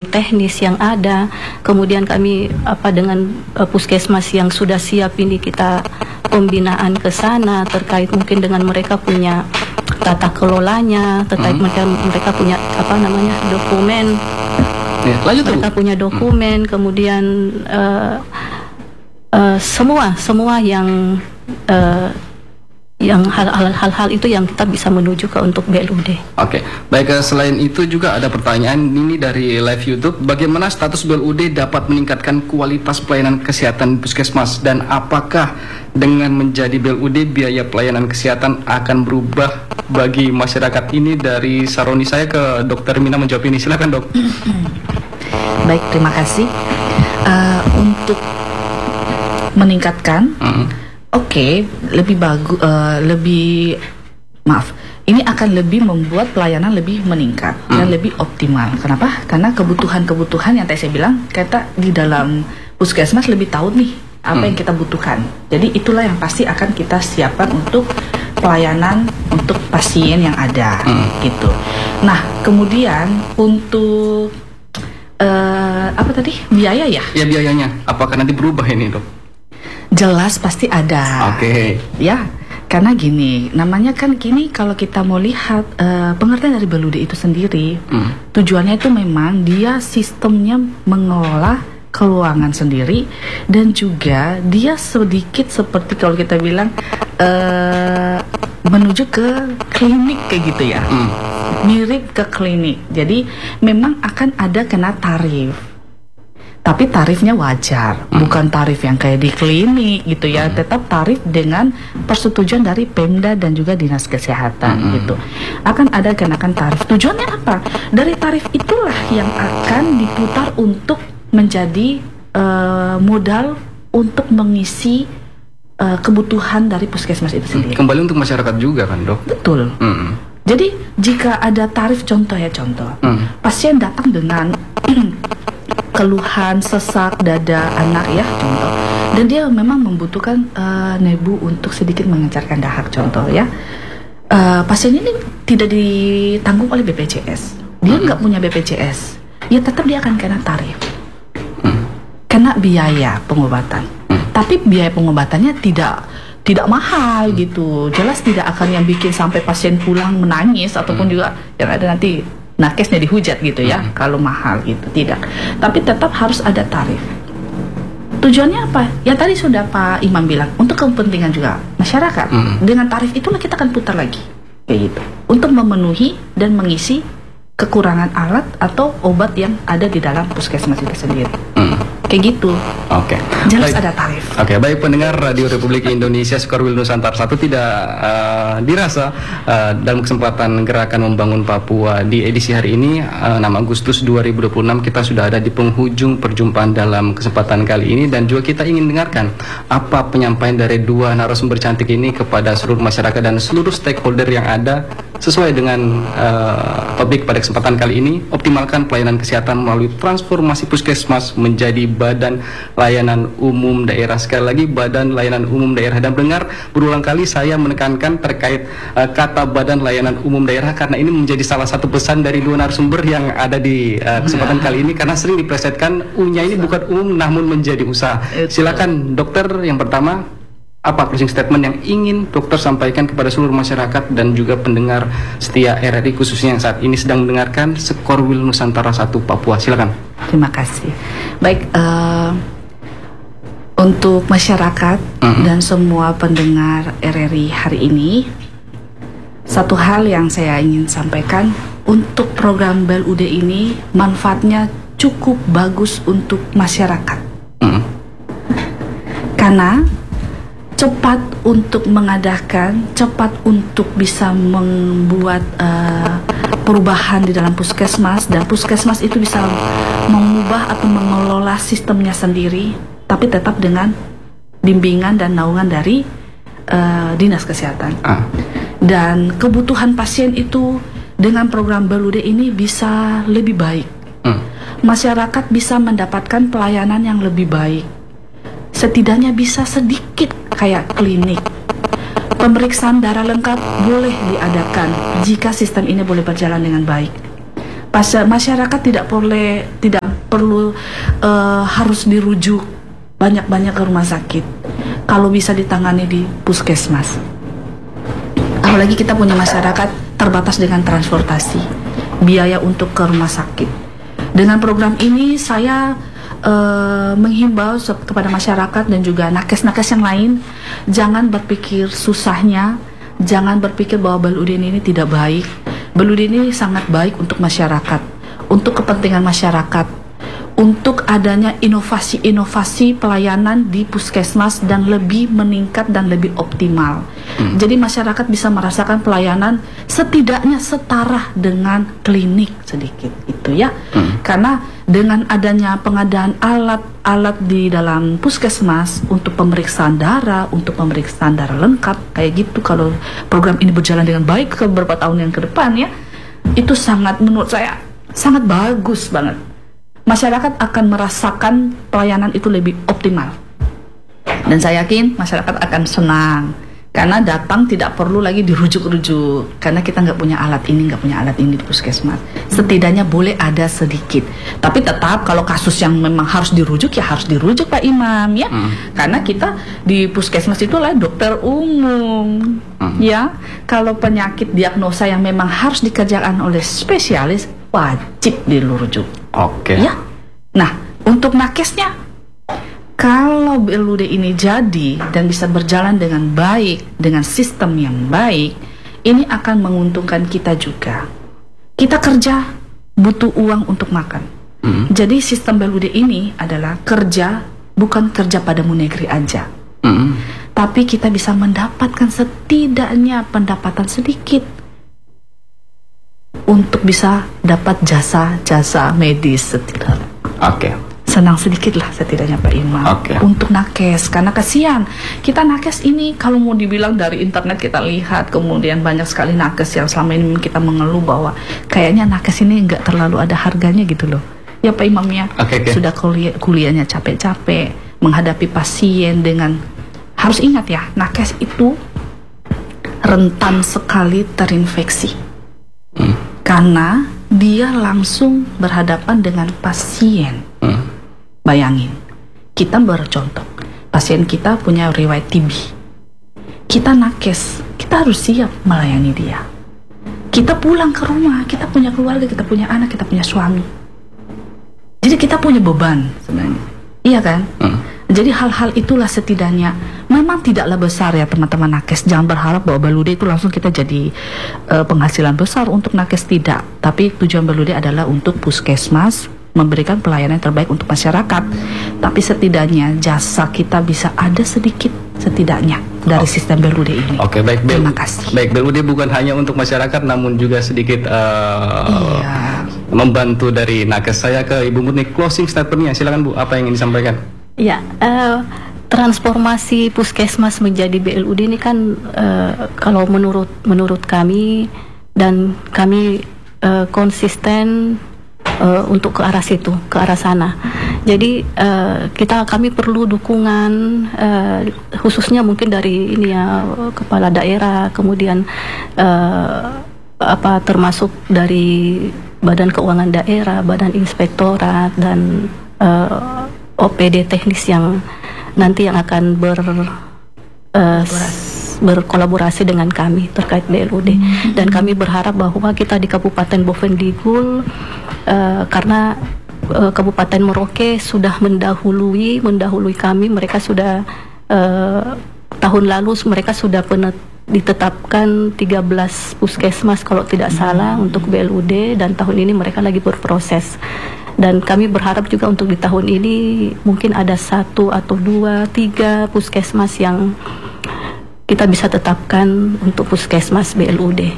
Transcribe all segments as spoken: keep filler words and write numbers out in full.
teknis yang ada, kemudian kami apa dengan uh, puskesmas yang sudah siap ini kita pembinaan ke sana terkait mungkin dengan mereka punya tata kelolanya, terkait hmm. mereka mereka punya apa namanya dokumen, ya, lanjut, mereka Bu. punya dokumen, hmm. kemudian uh, uh, semua semua yang uh, yang hal-hal itu yang kita bisa menuju ke untuk B L U D. Oke, baik. Selain itu juga ada pertanyaan ini dari live YouTube. Bagaimana status B L U D dapat meningkatkan kualitas pelayanan kesehatan puskesmas, dan apakah dengan menjadi B L U D biaya pelayanan kesehatan akan berubah bagi masyarakat ini? Dari Saroni saya ke Dokter Mina menjawab ini. Silakan, Dok. Baik, terima kasih. Uh, untuk meningkatkan. Uh-huh. Oke, okay, lebih bagus, uh, lebih maaf. Ini akan lebih membuat pelayanan lebih meningkat hmm. dan lebih optimal. Kenapa? Karena kebutuhan-kebutuhan yang tadi saya bilang, kita di dalam puskesmas lebih tahu nih apa hmm. yang kita butuhkan. Jadi itulah yang pasti akan kita siapkan untuk pelayanan untuk pasien yang ada, hmm. gitu. Nah, kemudian untuk uh, apa tadi? Biaya ya? Ya, biayanya. Apakah nanti berubah ini, Dok? Jelas pasti ada. Oke. Okay. Ya, karena gini, namanya kan gini, kalau kita mau lihat uh, pengertian dari B L U D itu sendiri, hmm. tujuannya itu memang dia sistemnya mengelola keuangan sendiri, dan juga dia sedikit seperti kalau kita bilang uh, menuju ke klinik kayak gitu ya, hmm. mirip ke klinik. Jadi memang akan ada kena tarif. Tapi tarifnya wajar, hmm. bukan tarif yang kayak di klinik gitu ya, hmm. tetap tarif dengan persetujuan dari Pemda dan juga Dinas Kesehatan hmm. gitu. Akan ada kenakan tarif. Tujuannya apa? Dari tarif itulah yang akan diputar untuk menjadi uh, modal untuk mengisi uh, kebutuhan dari puskesmas itu sendiri. Kembali untuk masyarakat juga kan, Dok? Betul. Hmm. Jadi jika ada tarif, contoh ya contoh, hmm. pasien datang dengan keluhan sesak dada anak ya contoh, dan dia memang membutuhkan uh, nebu untuk sedikit mengencarkan dahak contoh ya, uh, pasien ini tidak ditanggung oleh B P J S, dia nggak mm-hmm. punya B P J S, ya tetap dia akan kena tarif, mm. kena biaya pengobatan, mm. tapi biaya pengobatannya tidak tidak mahal mm. gitu, jelas tidak akan yang bikin sampai pasien pulang menangis ataupun mm. juga yang ada nanti nakesnya dihujat gitu ya, hmm. kalau mahal gitu, tidak. Tapi tetap harus ada tarif. Tujuannya apa? Ya tadi sudah Pak Imam bilang, untuk kepentingan juga masyarakat. Hmm. Dengan tarif itulah kita akan putar lagi, kayak gitu, untuk memenuhi dan mengisi kekurangan alat atau obat yang ada di dalam puskesmas itu sendiri. Hmm. Kayak gitu. Oke. Okay. Jelas baik. Ada tarif. Oke, okay, baik pendengar Radio Republik Indonesia Sukarwil Nusantara satu, tidak uh, dirasa uh, dalam kesempatan gerakan membangun Papua di edisi hari ini uh, enam Agustus dua ribu dua puluh enam kita sudah ada di penghujung perjumpaan dalam kesempatan kali ini, dan juga kita ingin dengarkan apa penyampaian dari dua narasumber cantik ini kepada seluruh masyarakat dan seluruh stakeholder yang ada sesuai dengan uh, topik pada kesempatan kali ini, optimalkan pelayanan kesehatan melalui transformasi puskesmas menjadi Badan Layanan Umum Daerah. Sekali lagi, Badan Layanan Umum Daerah. Dan dengar berulang kali saya menekankan terkait uh, kata Badan Layanan Umum Daerah, karena ini menjadi salah satu pesan dari dua narasumber yang ada di uh, kesempatan ya. kali ini, karena sering diplesetkan U-nya ini bukan umum namun menjadi usaha. Silakan dokter, yang pertama, apa closing statement yang ingin dokter sampaikan kepada seluruh masyarakat dan juga pendengar setia R R I, khususnya yang saat ini sedang mendengarkan Sukarwil Nusantara satu Papua. Silakan. Terima kasih. Baik, uh, untuk masyarakat uh-huh. dan semua pendengar R R I hari ini, satu hal yang saya ingin sampaikan, untuk program B L U D ini manfaatnya cukup bagus untuk masyarakat. Uh-huh. Karena cepat untuk mengadakan, cepat untuk bisa membuat uh, perubahan di dalam puskesmas, dan puskesmas itu bisa mengubah atau mengelola sistemnya sendiri, tapi tetap dengan bimbingan dan naungan dari uh, Dinas Kesehatan. Ah. Dan kebutuhan pasien itu dengan program B L U D ini bisa lebih baik. Hmm. Masyarakat bisa mendapatkan pelayanan yang lebih baik. Setidaknya bisa sedikit kayak klinik. Pemeriksaan darah lengkap boleh diadakan jika sistem ini boleh berjalan dengan baik. Pas, masyarakat tidak boleh tidak perlu uh, harus dirujuk banyak-banyak ke rumah sakit. Kalau bisa ditangani di puskesmas. Apalagi kita punya masyarakat terbatas dengan transportasi, biaya untuk ke rumah sakit. Dengan program ini saya uh, menghimbau kepada masyarakat dan juga nakes-nakes yang lain, jangan berpikir susahnya, jangan berpikir bahwa B L U D ini tidak baik. B L U D ini sangat baik untuk masyarakat, untuk kepentingan masyarakat, untuk adanya inovasi-inovasi pelayanan di puskesmas dan lebih meningkat dan lebih optimal. Hmm. Jadi masyarakat bisa merasakan pelayanan setidaknya setara dengan klinik sedikit, itu ya. Hmm. Karena dengan adanya pengadaan alat-alat di dalam puskesmas untuk pemeriksaan darah, untuk pemeriksaan darah lengkap, kayak gitu, kalau program ini berjalan dengan baik ke beberapa tahun yang ke depan ya, itu sangat, menurut saya sangat bagus banget. Masyarakat akan merasakan pelayanan itu lebih optimal. Dan saya yakin masyarakat akan senang karena datang tidak perlu lagi dirujuk-rujuk, karena kita nggak punya alat ini, nggak punya alat ini di puskesmas. Setidaknya boleh ada sedikit. Tapi tetap kalau kasus yang memang harus dirujuk ya harus dirujuk Pak Imam ya. Hmm. Karena kita di puskesmas itu adalah dokter umum. Hmm. Ya, kalau penyakit diagnosa yang memang harus dikerjakan oleh spesialis wajib dirujuk. Oke. Ya. Nah, untuk nakesnya, kalau B L U D ini jadi dan bisa berjalan dengan baik, dengan sistem yang baik, ini akan menguntungkan kita juga. Kita kerja butuh uang untuk makan. Mm-hmm. Jadi sistem B L U D ini adalah kerja, bukan kerja padamu negeri aja. Mm-hmm. Tapi kita bisa mendapatkan setidaknya pendapatan sedikit untuk bisa dapat jasa-jasa medis setidaknya. Oke. Okay. Senang sedikit lah setidaknya Pak Imam. Okay. Untuk nakes, karena kasihan kita nakes ini kalau mau dibilang dari internet kita lihat, kemudian banyak sekali nakes yang selama ini kita mengeluh bahwa kayaknya nakes ini nggak terlalu ada harganya gitu loh. Ya Pak Imam ya, okay, okay. Sudah kuliah, kuliahnya capek-capek, menghadapi pasien dengan, harus ingat ya, nakes itu rentan sekali terinfeksi. Hmm. Karena dia langsung berhadapan dengan pasien. Hmm. Bayangin, kita bercontoh, pasien kita punya riwayat T B. Kita nakes, kita harus siap melayani dia. Kita pulang ke rumah, kita punya keluarga, kita punya anak, kita punya suami. Jadi kita punya beban sebenarnya. Iya kan? Hmm. Jadi hal-hal itulah setidaknya memang tidaklah besar ya teman-teman nakes. Jangan berharap bahwa B L U D itu langsung kita jadi uh, penghasilan besar untuk nakes, tidak. Tapi tujuan B L U D adalah untuk puskesmas memberikan pelayanan yang terbaik untuk masyarakat. Tapi setidaknya jasa kita bisa ada sedikit setidaknya dari oh. sistem B L U D ini. Oke, baik. Terima kasih. Baik, B L U D bukan hanya untuk masyarakat, namun juga sedikit uh, iya. membantu dari nakes. Saya ke Ibu Murni, closing statementnya. Silakan Bu, apa yang ingin disampaikan? Ya, uh, transformasi puskesmas menjadi B L U D ini kan uh, kalau menurut menurut kami dan kami uh, konsisten uh, untuk ke arah situ, ke arah sana. Jadi uh, kita kami perlu dukungan uh, khususnya mungkin dari ini ya kepala daerah, kemudian uh, apa termasuk dari Badan Keuangan Daerah, Badan Inspektorat dan uh, O P D teknis yang nanti yang akan ber uh, berkolaborasi dengan kami terkait B L U D. Hmm. Dan kami berharap bahwa kita di Kabupaten Bovendigul uh, karena uh, Kabupaten Merauke sudah mendahului mendahului kami, mereka sudah uh, tahun lalu mereka sudah penet, ditetapkan tiga belas puskesmas kalau tidak salah hmm. untuk B L U D, dan tahun ini mereka lagi berproses. Dan kami berharap juga untuk di tahun ini mungkin ada satu atau dua, tiga puskesmas yang kita bisa tetapkan untuk puskesmas B L U D.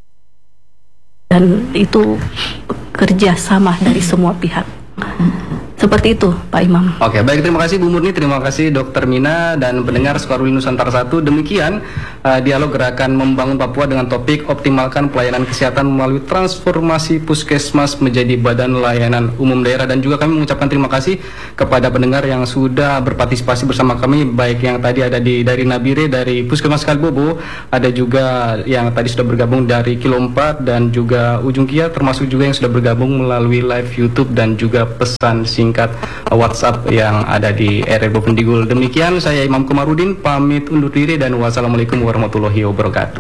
Dan itu kerjasama dari semua pihak. Seperti itu Pak Imam. Oke, baik, terima kasih Bu Murni, terima kasih Dokter Mina dan pendengar Sukarwil Nusantara satu. Demikian uh, dialog gerakan membangun Papua dengan topik optimalkan pelayanan kesehatan melalui transformasi puskesmas menjadi badan layanan umum daerah. Dan juga kami mengucapkan terima kasih kepada pendengar yang sudah berpartisipasi bersama kami, baik yang tadi ada di dari Nabire, dari Puskesmas Kalbobo, ada juga yang tadi sudah bergabung dari Kilo empat dan juga Ujung Kia, termasuk juga yang sudah bergabung melalui live YouTube dan juga pesan singkat WhatsApp yang ada di R R Bovendigul. Demikian saya Imam Komarudin pamit undur diri dan wassalamualaikum warahmatullahi wabarakatuh.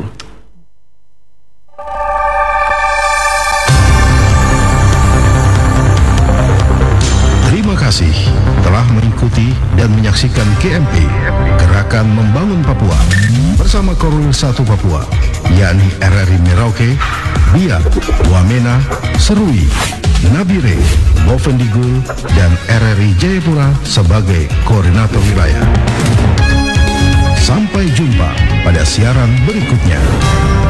Terima kasih telah mengikuti dan menyaksikan G M P Gerakan Membangun Papua bersama Korwil satu Papua, yakni R R I Merauke, Biak, Wamena, Serui, Nabire, Bovendigul, dan R R I Jayapura sebagai koordinator wilayah. Sampai jumpa pada siaran berikutnya.